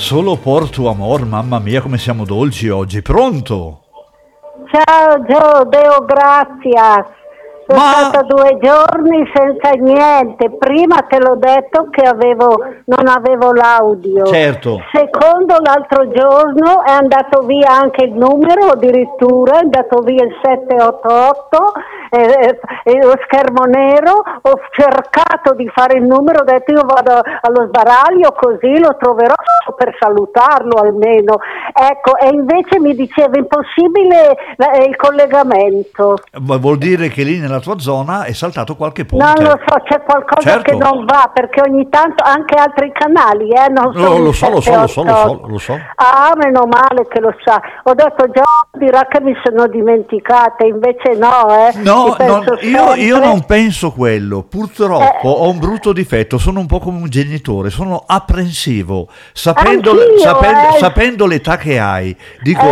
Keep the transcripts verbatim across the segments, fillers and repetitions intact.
Solo por tu amor, mamma mia come siamo dolci oggi. Pronto? Ciao Gio, Deo grazie. Sono Ma- stata due giorni senza niente. Prima te l'ho detto che avevo, non avevo l'audio. Certo. Secondo, l'altro giorno è andato via anche il numero, addirittura è andato via il sette otto otto e, e lo schermo nero. Ho cercato di fare il numero, ho detto io vado allo sbaraglio così lo troverò per salutarlo almeno. Ecco, e invece mi diceva impossibile eh, il collegamento. Vuol dire che lì nella tua zona è saltato qualche ponte. Non lo so, c'è qualcosa Certo. che non va, perché ogni tanto anche altri canali, eh, non so. No, lo il so, lo so, lo so, lo so, lo so. Ah, meno male che lo sa. Ho detto già, dirà che mi sono dimenticata, invece no, eh. No, Ci penso non- io, io sempre. non penso quello. Purtroppo Eh. ho un brutto difetto, sono un po' come un genitore, sono apprensivo. Sapendo, Anch'io, sapendo, eh. sapendo l'età che hai, dico,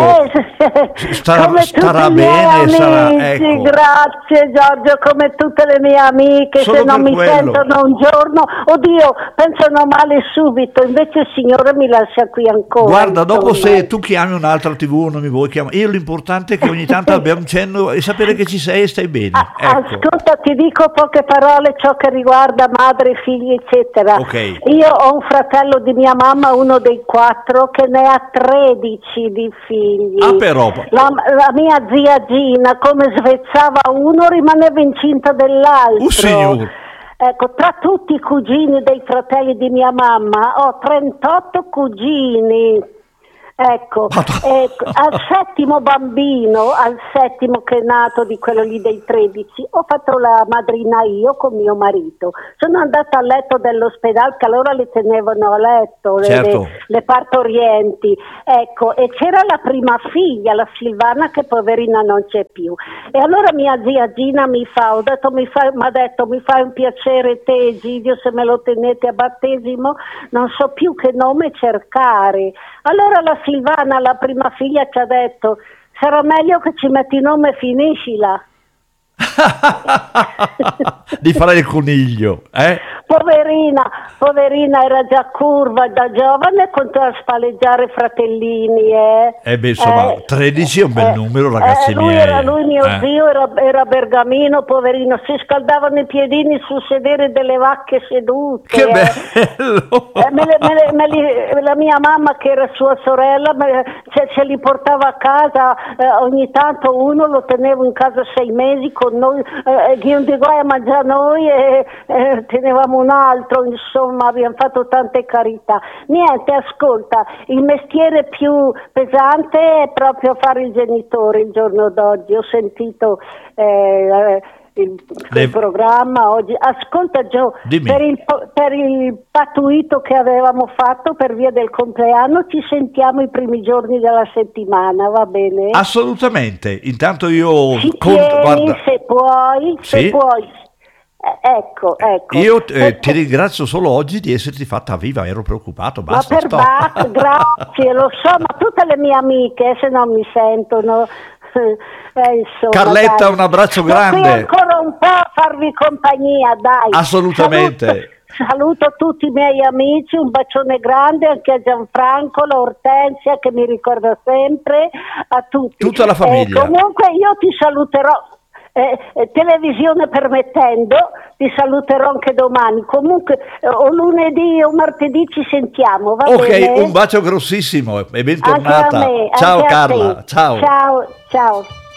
Eh, starà- come starà tutti i miei bene, amici, sarà- ecco. grazie Giorgio, come tutte le mie amiche, Solo se non per mi quello. sentono un giorno, oddio, pensano male subito, invece il Signore mi lascia qui ancora. guarda, dopo insomma. se tu chiami un'altra tivù non mi vuoi chiamare, io l'importante è che ogni tanto abbia un cenno e sapere che ci sei e stai bene. Ah, Ecco. Ascolta, ti dico poche parole ciò che riguarda madre, figli, eccetera. Ok. Io ho un fratello di mia mamma, uno dei quattro, che ne ha tredici di figli. Ah, però. La, la mia zia Gina, come svezzava uno, rimaneva incinta dell'altro. Oh, signor. Ecco, tra tutti i cugini dei fratelli di mia mamma ho trentotto cugini. Ecco, Madonna. ecco, al settimo bambino, al settimo che è nato di quello lì dei tredici, ho fatto la madrina io con mio marito. Sono andata a letto dell'ospedale, che allora le tenevano a letto, le, Certo. le, le partorienti. Ecco, e c'era la prima figlia, la Silvana, che poverina non c'è più. E allora mia zia Gina mi fa, ho detto, mi fa, mi ha detto, mi fai un piacere te, Egidio, se me lo tenete a battesimo, non so più che nome cercare. Allora la Silvana, la prima figlia, ci ha detto, sarà meglio che ci metti nome e finiscila. Di fare il coniglio, eh? Poverina, poverina, era già curva da giovane e continuava a spalleggiare fratellini. Eh, Eh beh, insomma, tredici è un bel numero, ragazzi eh, lui miei. Era, lui, mio Eh. zio, era, era bergamino, poverino, si scaldavano i piedini sul sedere delle vacche sedute. Che eh. bello! Eh, me le- me le- me li- la mia mamma, che era sua sorella, me- ce, ce li portava a casa, eh, ogni tanto uno lo tenevo in casa sei mesi con noi, eh, chi non di guai a mangiare noi e eh, tenevamo un altro, insomma abbiamo fatto tante carità. Niente, ascolta, il mestiere più pesante è proprio fare il genitore il giorno d'oggi. Ho sentito eh, il, Le- il programma oggi. Ascolta Gio, Dimmi. per il, per il pattuito che avevamo fatto per via del compleanno ci sentiamo i primi giorni della settimana, va bene? Assolutamente. Intanto io Ci conto, tieni, guarda, se puoi, se Sì. puoi. Eh, ecco, ecco. io eh, Per- ti ringrazio solo oggi di esserti fatta viva, ero preoccupato, Ma basta, per stop. basta, grazie, lo so, ma tutte le mie amiche, eh, se non mi sentono, eh, insomma, Carletta, dai. un abbraccio Sto qui grande. ancora un po' a farvi compagnia, dai. Assolutamente. Saluto, saluto tutti i miei amici, un bacione grande anche a Gianfranco, la Ortensia che mi ricorda sempre, a tutti. Tutta la famiglia. Eh, comunque io ti saluterò. Eh, eh, televisione permettendo, ti saluterò anche domani. Comunque, eh, o lunedì o martedì ci sentiamo, va Ok, bene? un bacio grossissimo e Anche a bentornata. me, Ciao anche a Carla, te. ciao. Ciao, ciao.